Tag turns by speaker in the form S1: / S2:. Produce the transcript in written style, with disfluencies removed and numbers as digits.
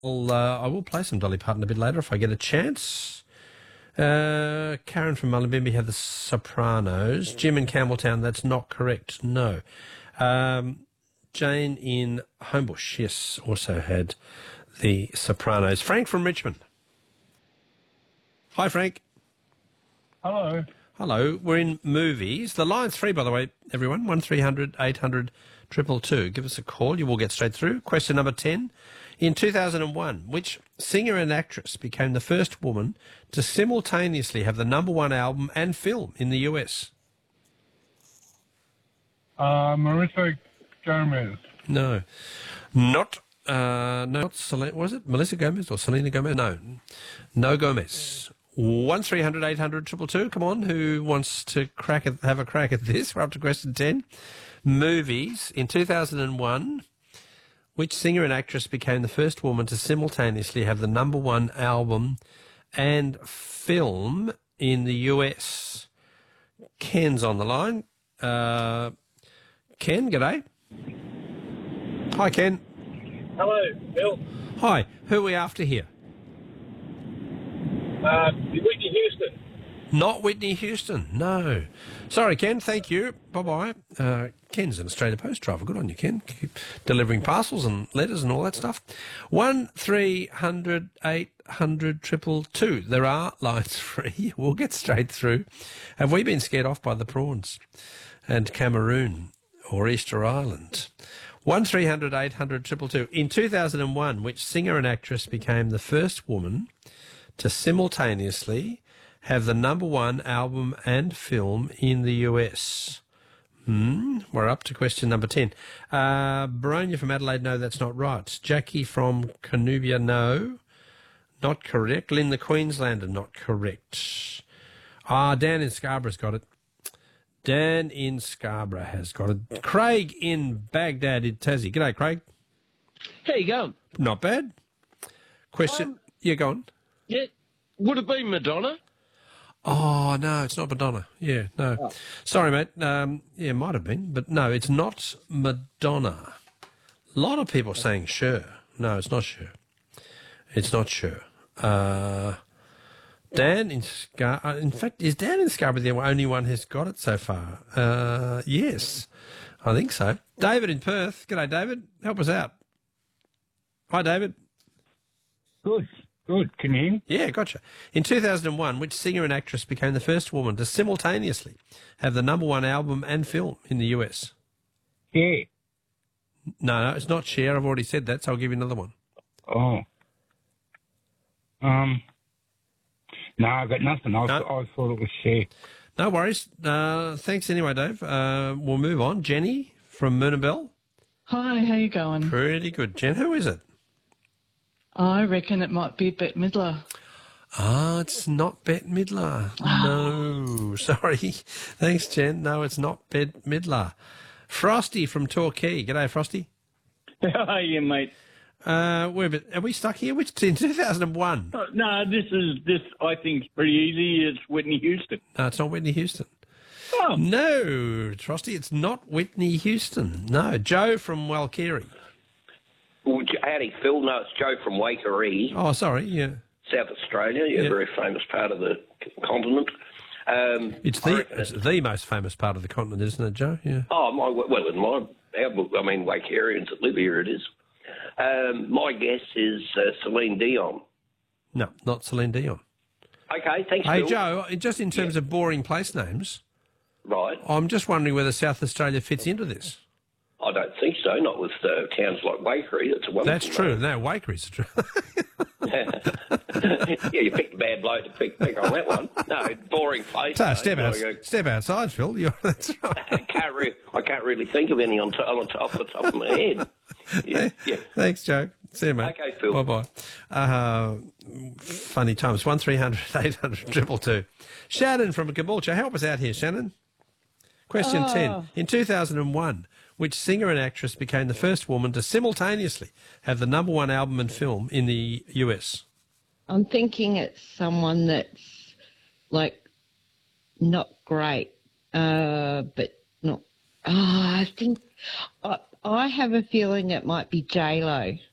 S1: I will play some Dolly Parton a bit later if I get a chance. Karen from Mullumbimby had the Sopranos. Jim in Campbelltown, that's not correct, no. Jane in Homebush, yes, also had the Sopranos. Frank from Richmond. Hi, Frank.
S2: Hello.
S1: Hello, we're in movies. The line's free, by the way, everyone, 1300 800 222. Give us a call, you will get straight through. Question number 10. In 2001, which singer and actress became the first woman to simultaneously have the #1 album and film in the US?
S2: Marissa Gomez.
S1: No. Not Selena, was it Melissa Gomez or Selena Gomez? No Gomez. 1300 800 222. Come on, who wants to have a crack at this? We're up to question 10. Movies. In 2001, which singer and actress became the first woman to simultaneously have the #1 album and film in the US? Ken's on the line. Ken, g'day. Hi, Ken.
S3: Hello, Bill.
S1: Hi. Who are we after here?
S3: Whitney Houston.
S1: Not Whitney Houston, no. Sorry, Ken, thank you. Bye-bye. Ken's an Australia Post driver. Good on you, Ken. Keep delivering parcels and letters and all that stuff. 1300 800 222. There are lines free. We'll get straight through. Have we been scared off by the prawns and Cameroon or Easter Island? 1300 800 222. In 2001, which singer and actress became the first woman to simultaneously have the #1 album and film in the US? We're up to question number 10. Baronia from Adelaide, no, that's not right. Jackie from Canubia, no, not correct. Lynn the Queenslander, not correct. Dan in Scarborough's got it. Dan in Scarborough has got it. Craig in Baghdad in Tassie. G'day, Craig.
S4: How you going?
S1: Not bad. Question. Yeah, go on.
S4: Yeah. Would it be Madonna?
S1: Oh, no, it's not Madonna. Yeah, no.
S4: Oh.
S1: Sorry, mate. Yeah, it might have been, but no, it's not Madonna. A lot of people saying Cher. No, it's not Cher. It's not Cher. Dan in Scarborough. In fact, is Dan in Scarborough the only one who's got it so far? Yes, I think so. David in Perth. G'day, David. Help us out. Hi, David.
S2: Good. Can you hear me?
S1: Yeah, gotcha. In 2001, which singer and actress became the first woman to simultaneously have the #1 album and film in the US?
S2: Yeah.
S1: No, it's not Cher. I've already said that, so I'll give you another one.
S2: Oh. No, I got nothing. I thought it was Cher.
S1: No worries. Thanks anyway, Dave. We'll move on. Jenny from Moonabel.
S5: Hi, how you going?
S1: Pretty good. Jen, who is it?
S5: I reckon it might be Bette Midler.
S1: It's not Bette Midler. No, sorry. Thanks, Jen. No, it's not Bette Midler. Frosty from Torquay. G'day, Frosty.
S3: How are you, mate?
S1: Are we stuck here? Which in 2001?
S3: No, this I think is pretty easy. It's Whitney Houston.
S1: No, it's not Whitney Houston.
S3: Oh.
S1: No, Frosty, it's not Whitney Houston. No, Joe from Walkiri.
S6: Well, howdy, Phil. No, it's Joe from Waikerie,
S1: Oh, sorry, yeah.
S6: South Australia. Yeah,
S1: Yeah.
S6: very famous part of the continent.
S1: It's the most famous part of the continent, isn't it, Joe? Yeah.
S6: In our book, I mean, Waikerians that live here, it is. My guess is Celine Dion.
S1: No, not Celine Dion.
S6: Okay, thanks,
S1: Hey,
S6: Phil.
S1: Joe, just in terms of boring place names,
S6: Right.
S1: I'm just wondering whether South Australia fits into this.
S6: I don't think so, not with towns like Waikerie. That's a wonderful
S1: That's true. No, Waikeries are true.
S6: Yeah, you picked a bad bloke to pick on that one. No, boring place.
S1: So,
S6: though.
S1: step outside, Phil. That's right.
S6: I can't really think of any off the top of my head. Yeah.
S1: Thanks, Joe. See you, mate.
S6: Okay, Phil.
S1: Bye-bye. Funny times. 1300 800 222. Shannon from Caboolture. Help us out here, Shannon. Question 10. In 2001, which singer and actress became the first woman to simultaneously have the #1 album and film in the US?
S7: I'm thinking it's someone that's, like, not great, but not... I think... I have a feeling it might be J-Lo.